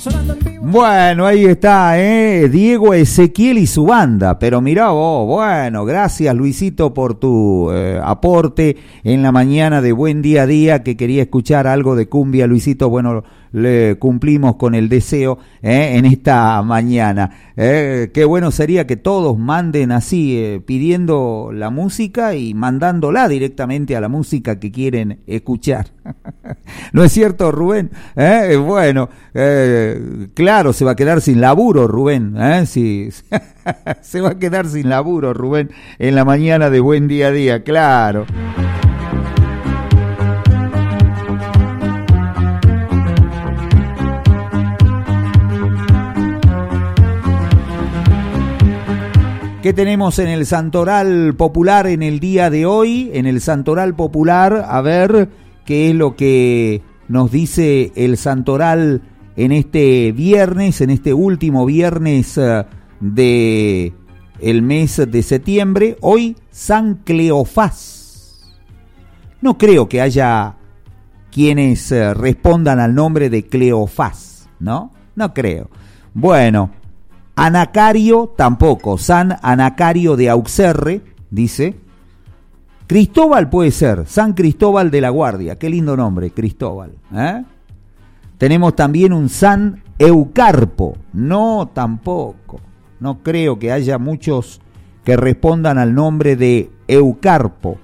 Bueno, ahí está, Diego Ezequiel y su banda. Pero mirá vos, bueno, gracias Luisito por tu aporte en la mañana de Buen Día a Día, que quería escuchar algo de cumbia, Luisito. Bueno, le cumplimos con el deseo en esta mañana. Qué bueno sería que todos manden así, pidiendo la música y mandándola directamente a la música que quieren escuchar. ¿No es cierto, Rubén? Bueno, claro, se va a quedar sin laburo, Rubén. Sí. Se va a quedar sin laburo, Rubén, en la mañana de Buen Día a Día, claro. ¿Qué tenemos en el Santoral Popular en el día de hoy? En el Santoral Popular, a ver qué es lo que nos dice el Santoral en este viernes, en este último viernes de el mes de septiembre. Hoy San Cleofás. No creo que haya quienes respondan al nombre de Cleofás, ¿no? No creo. Bueno, Anacario tampoco, San Anacario de Auxerre, dice. Cristóbal puede ser, San Cristóbal de la Guardia, qué lindo nombre, Cristóbal. Tenemos también un San Eucarpo, no tampoco, no creo que haya muchos que respondan al nombre de Eucarpo.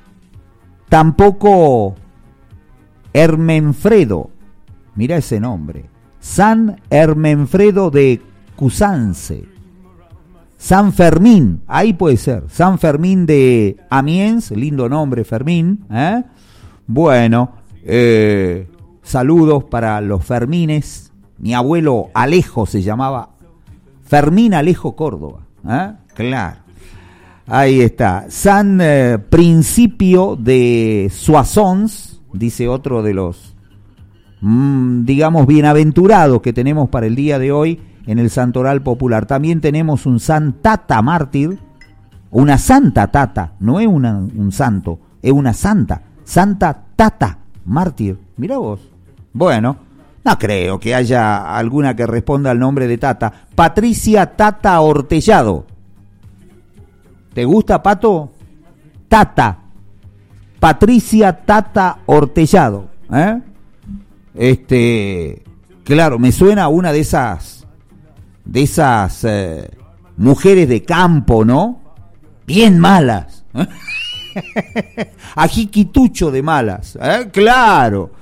Tampoco Hermenfredo, mira ese nombre, San Hermenfredo de Cusance. San Fermín, ahí puede ser, San Fermín de Amiens, lindo nombre Fermín, Bueno, saludos para los Fermines. Mi abuelo Alejo se llamaba Fermín Alejo Córdoba, claro. Ahí está. San Principio de Soissons, dice otro de los, digamos, bienaventurados que tenemos para el día de hoy en el Santoral Popular. También tenemos un San Tata mártir, una Santa Tata, no es un santo, es una santa, Santa Tata mártir. Mirá vos. Bueno, no creo que haya alguna que responda al nombre de Tata. Patricia Tata Hortellado. ¿Te gusta, Pato? Tata. Patricia Tata Hortellado. Claro, me suena a una de esas mujeres de campo, ¿no? Bien malas. Ajiquitucho de malas, claro.